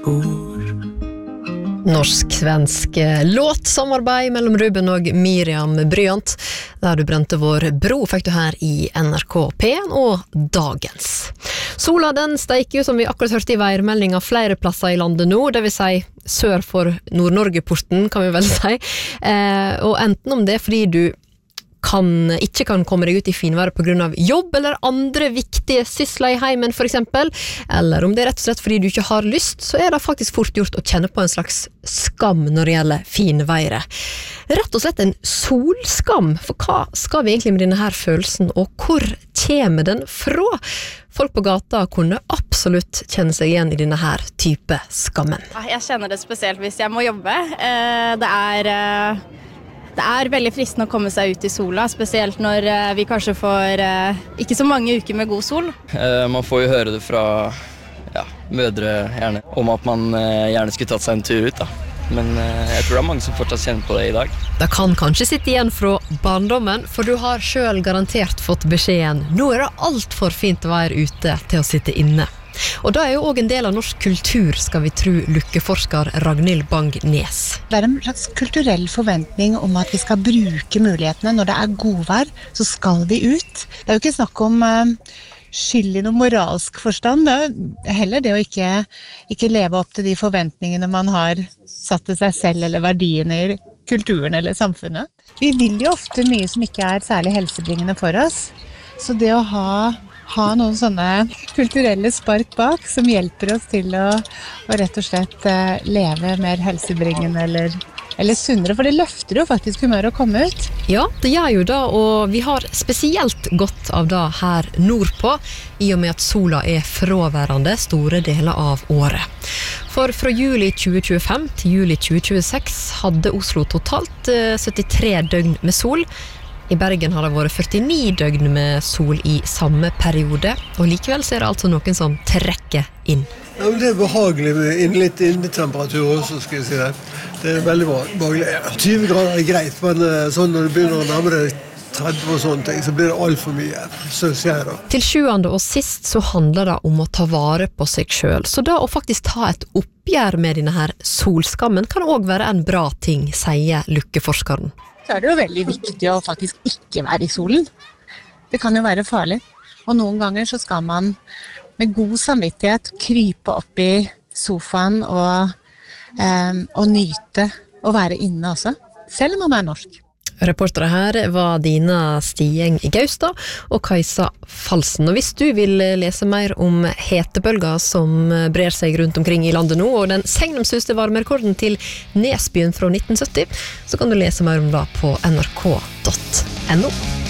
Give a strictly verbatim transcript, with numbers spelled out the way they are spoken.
Norsk-svensk låtsamarbeid mellom Ruben og Miriam Bryant. Der du brente vår bro fikk du her i N R K P en og Dagens. Sola den steiker jo som vi akkurat hørte i værmeldinga flere plasser i landet nå, det vil si sør for Nord-Norge-porten kan vi vel si. Eh, og enten om det er fordi du kan, ikke kan komme deg ut i finværet på grunn av jobb eller andre viktige sysler i heimen for eksempel, eller om det er rett og slett fordi du ikke har lyst, så er det faktisk fort gjort å kjenne på en slags skam når det gjelder finværet. Rett og slett en solskam, for hva skal vi egentlig med denne her følelsen, og hvor kommer den fra? Folk på gata kunne absolutt kjenne seg igjen i denne her type skammen. Jeg kjenner det spesielt hvis jeg må jobbe. Det er... Det er veldig fristende å komme seg ut i sola, spesielt når vi kanskje får ikke så mange uker med god sol. Man får jo høre det fra ja, mødre gjerne, om at man gjerne skulle tatt seg en tur ut da. Men jeg tror det er mange som fortsatt kjenner på det i dag. Det kan kanskje sitte igjen fra barndommen, for du har selv garantert fått beskjeden. Nå er det alt for fint å være ute til å sitte inne. Og da er jo også en del av norsk kultur, skal vi tro lukkeforsker Ragnhild Bang-Nes. Det er en slags kulturell forventning om at vi skal bruke mulighetene. Når det er godvær, så skal vi ut. Det er jo ikke snakk om uh, skyld i noen moralsk forstand. Det er heller det å ikke, ikke leve opp til de forventningene man har satt til seg selv, eller verdiene i kulturen eller samfunnet. Vi vil jo ofte mye som ikke er særlig helsebringende for oss. Så det å ha... ha noen sånne kulturelle spark bak som hjelper oss til å, å rett og slett uh, leve mer helsebringende eller, eller sunnere, for det løfter jo faktisk humør å komme ut. Ja, det gjør jo da, og vi har spesielt godt av det her nordpå, i og med at sola er fraværende store deler av året. For fra juli tjue tjuefem til juli tjue tjueseks hadde Oslo totalt uh, syttitre døgn med sol. I Bergen har det vært førtini døgn med sol i samme periode, og likevel så er det altså noen som trekker inn. Ja, men det er behagelig med inn, litt innetemperatur også, skal jeg si det. Det er veldig behagelig. tjue grader er greit, men sånn når du begynner å nærme deg tretti og sånne ting, så blir det alt for mye, synes jeg da. Til sjuende og sist så handler det om å ta vare på seg selv, så da å faktisk ta et oppgjør med denne her solskammen kan også være en bra ting, sier lukkeforskeren. Så er det jo veldig viktig å faktisk ikke være i solen. Det kan jo være farlig. Og noen ganger så skal man med god samvittighet krype opp i sofaen og, eh, og nyte å være inne også, selv om man er norsk. Reportere her var Dina Stieng i Gaustad og Kajsa Falsen. Og hvis du vil lese mer om hetebølger som brer seg rundt omkring i landet nå, og den segnomsuste varmerekorden til Nesbyen fra nitten sytti, så kan du lese mer om det på n r k punktum n o.